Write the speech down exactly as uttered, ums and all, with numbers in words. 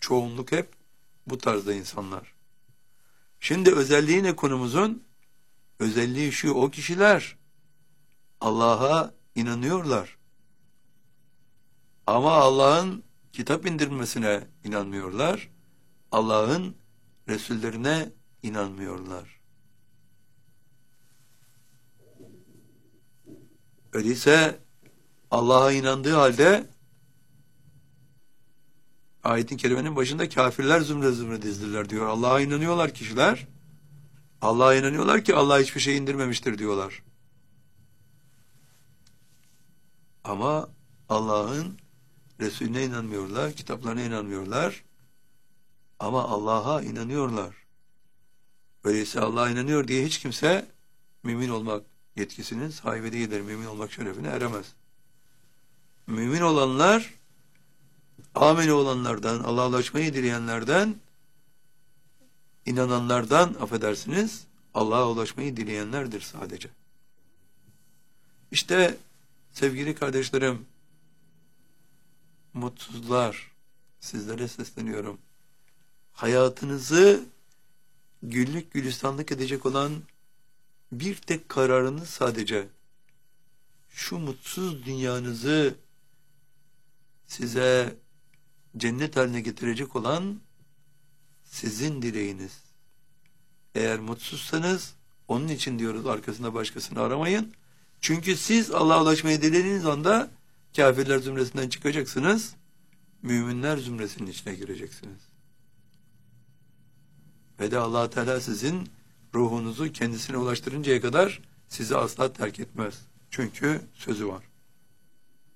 Çoğunluk hep bu tarzda insanlar. Şimdi özelliği ne konumuzun? Özelliği şu: o kişiler Allah'a inanıyorlar. Ama Allah'ın kitap indirmesine inanmıyorlar. Allah'ın Resullerine inanmıyorlar. Öyleyse Allah'a inandığı halde ayetin kerimenin başında kafirler zümre zümre dizdiler diyor. Allah'a inanıyorlar kişiler. Allah'a inanıyorlar ki Allah hiçbir şey indirmemiştir diyorlar. Ama Allah'ın Resulüne inanmıyorlar, kitaplarına inanmıyorlar. Ama Allah'a inanıyorlar. Öyleyse Allah'a inanıyor diye hiç kimse mümin olmak yetkisinin sahibi değildir. Mümin olmak şerefine eremez. Mümin olanlar, ameli olanlardan, Allah'a ulaşmayı dileyenlerden, inananlardan, affedersiniz, Allah'a ulaşmayı dileyenlerdir sadece. İşte sevgili kardeşlerim, mutsuzlar, sizlere sesleniyorum. Hayatınızı güllük gülistanlık edecek olan bir tek kararınız sadece şu mutsuz dünyanızı size cennet haline getirecek olan sizin dileğiniz. Eğer mutsuzsanız onun için diyoruz, arkasında başkasını aramayın. Çünkü siz Allah'a ulaşmayı dilediğiniz anda kafirler zümresinden çıkacaksınız, müminler zümresinin içine gireceksiniz. Ve de Allah Teala sizin ruhunuzu kendisine ulaştırıncaya kadar sizi asla terk etmez. Çünkü sözü var.